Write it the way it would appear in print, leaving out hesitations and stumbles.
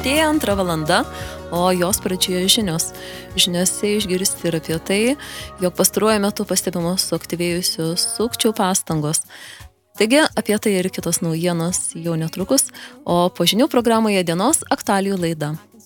artėja 2 valanda, o jos pradžioje žinios. Žiniose išgirsti ir apie tai, jog pastaruoju metu pastebimos suaktyvėjusios sukčių pastangos. Taigi, apie tai ir kitos naujienos jau netrukus, o po žinių programoje dienos aktualijų laida.